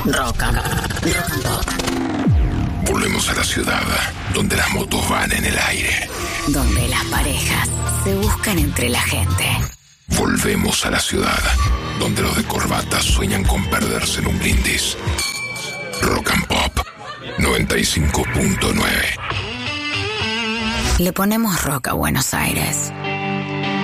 Rock and Pop. Volvemos a la ciudad, donde las motos van en el aire. Donde las parejas se buscan entre la gente. Volvemos a la ciudad, donde los de corbata sueñan con perderse en un brindis. Rock and Pop 95.9. Le ponemos rock a Buenos Aires.